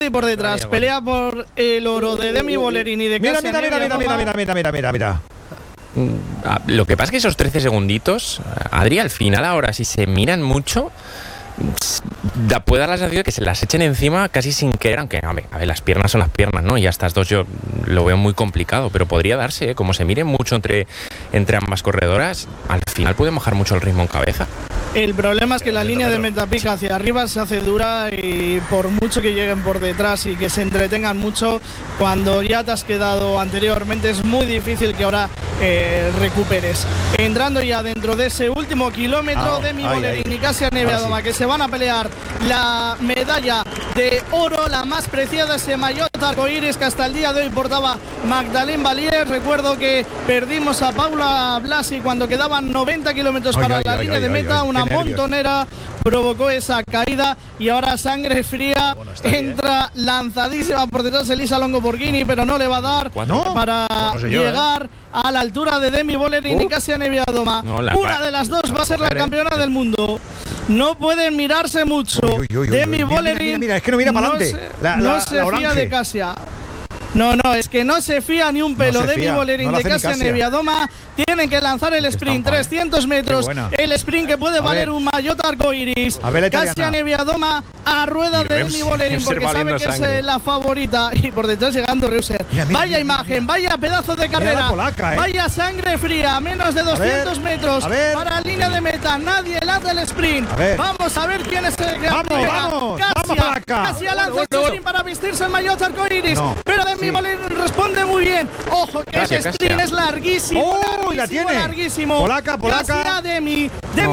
y por detrás. Pelea por el oro de Demi Bollerini y de Kasia Niewiadoma. Mira. Lo que pasa es que esos 13 segunditos, Adri, al final ahora si se miran mucho, puede dar la sensación de que se las echen encima casi sin querer, aunque a ver, las piernas son las piernas, ¿no? Y a estas dos yo lo veo muy complicado, pero podría darse, como se miren mucho entre ambas corredoras, al final puede mojar mucho el ritmo en cabeza. El problema es que la línea de meta pica hacia arriba se hace dura y por mucho que lleguen por detrás y que se entretengan mucho, cuando ya te has quedado anteriormente es muy difícil que ahora recuperes. Entrando ya dentro de ese último kilómetro, Demi Bollerini y Kasia Niewiadoma, que se van a pelear la medalla de oro, la más preciada, ese maillot arcoíris que hasta el día de hoy portaba Magdalene Valier. Recuerdo que perdimos a Paula Blasi cuando quedaban 90 kilómetros para la línea de meta. Una montonera provocó esa caída y ahora sangre fría. Entra lanzadísima por detrás Elisa Longo Borghini, pero no le va a dar para llegar a la altura de Demi Bollerini y Kasia Niewiadoma. Una de las dos va a ser la campeona del mundo. No pueden mirarse mucho. Demi Bollerini, mira, es que no mira para adelante. No se fía de Kasia. No, es que no se fía ni un pelo. Demi Bollerini de Kasia Niewiadoma tienen que lanzar el sprint, 300 metros. El sprint que puede valer un maillot arcoiris. Kasia Niewiadoma a rueda de Demi Bollerini porque sabe que es la favorita. Y por detrás llegando Reuser. Vaya imagen, vaya pedazo de carrera. Polaca, vaya sangre fría, menos de 200 metros para la línea de meta. Nadie lanza el sprint. Vamos a ver quién es el que vamos, Kasia lanza el sprint para vestirse el maillot arcoiris. Pero Demi Bollerini responde muy bien. Ojo que ese sprint es larguísimo. Larguísimo. Polaca. Kasia, Demi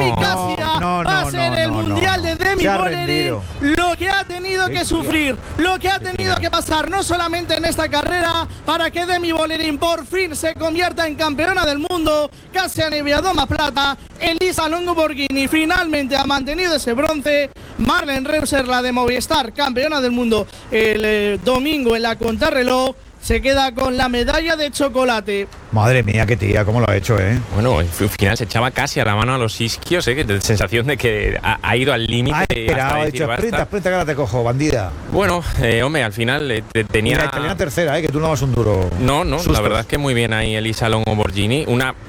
Kasia va a ser el mundial de Demi Bollerini. Lo que ha tenido que sufrir, lo que ha tenido que pasar, no solamente en esta carrera, para que Demi Bollerini por fin se convierta en campeona del mundo. Kasia Niewiadoma plata, Elisa Longo Borghini finalmente ha mantenido ese bronce. Marlen Reuser, la de Movistar, campeona del mundo el domingo en la contrarreloj, se queda con la medalla de chocolate. Madre mía, qué tía, cómo lo ha hecho, Bueno, al final se echaba casi a la mano a los isquios, que sensación de que ha ido al límite. Ha dicho, sprint, que ahora te cojo, bandida. Bueno, hombre, al final tenía... Y la italiana tercera, que tú no vas un duro. No, la verdad es que muy bien ahí Elisa Longo Borghini.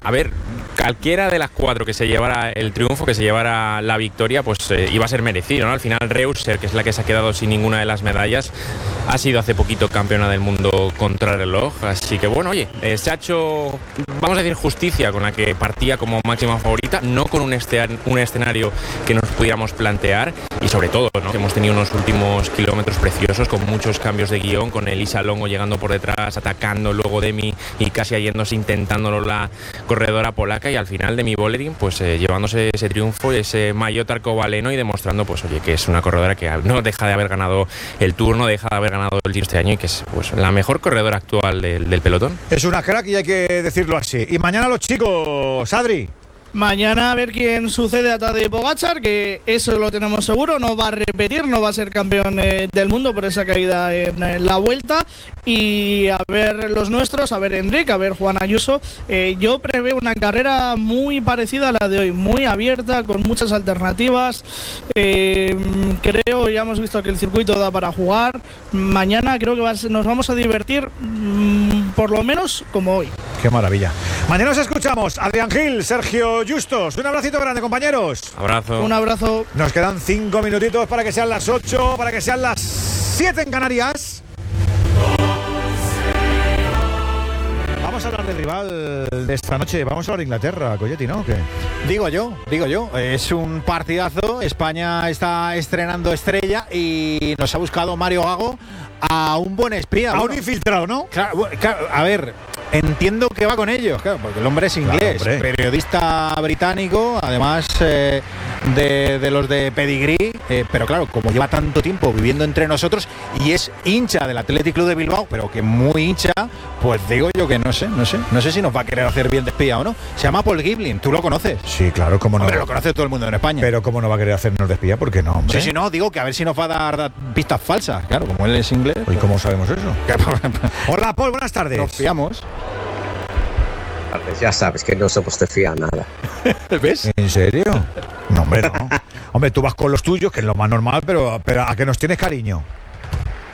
Cualquiera de las cuatro que se llevara el triunfo, que se llevara la victoria, pues iba a ser merecido, ¿no? Al final Reuser, que es la que se ha quedado sin ninguna de las medallas, ha sido hace poquito campeona del mundo contrarreloj. Así que bueno, oye, se ha hecho, vamos a decir, justicia con la que partía como máxima favorita, no con un escenario que nos pudiéramos plantear, y sobre todo, ¿no?, que hemos tenido unos últimos kilómetros preciosos con muchos cambios de guión, con Elisa Longo llegando por detrás, atacando, luego Demi y casi yéndose, intentándolo la corredora polaca, y al final Demi Bollerini pues llevándose ese triunfo, ese maillot arcobaleno, y demostrando pues oye que es una corredora que no deja de haber ganado el Tour, no deja de haber ganado el Giro este año, y que es pues la mejor corredora actual del pelotón. Es una crack y hay que decirlo así. Y mañana los chicos, Adri. Mañana a ver quién sucede a Tadej Pogačar, que eso lo tenemos seguro, no va a repetir, no va a ser campeón del mundo por esa caída en la vuelta. Y a ver los nuestros, a ver Enric, a ver Juan Ayuso. Yo preveo una carrera muy parecida a la de hoy, muy abierta, con muchas alternativas. Creo, ya hemos visto que el circuito da para jugar. Mañana creo que nos vamos a divertir por lo menos como hoy. Qué maravilla. Mañana nos escuchamos. Adrián Gil, Sergio Justos. Un abracito grande, compañeros. Abrazo. Un abrazo. Nos quedan 5 minutitos para que sean las 8, para que sean las 7 en Canarias. Vamos a hablar del rival de esta noche. Vamos a hablar de Inglaterra, Colletti, ¿no? ¿Qué? Digo yo. Es un partidazo. España está estrenando estrella y nos ha buscado Mario Gago a un buen espía. A un infiltrado, ¿no? Claro, a ver, entiendo que va con ellos, claro, porque el hombre es inglés, claro, periodista británico, además de los de pedigrí, pero claro, como lleva tanto tiempo viviendo entre nosotros y es hincha del Athletic Club de Bilbao, pero que muy hincha, pues digo yo que no sé si nos va a querer hacer bien de espía o no. Se llama Paul Giblin, ¿tú lo conoces? Sí, claro, cómo no. Hombre, lo conoce todo el mundo en España. Pero cómo no va a querer hacernos de espía, ¿por qué no, hombre? Sí, no, digo que a ver si nos va a dar pistas falsas, claro, como él es inglés. ¿Y cómo sabemos eso? Hola, Paul, buenas tardes. Nos fiamos. Ya sabes que no somos de fiar nada. ¿Ves? ¿En serio? No, hombre, no. Hombre, tú vas con los tuyos, que es lo más normal, pero ¿a que nos tienes cariño?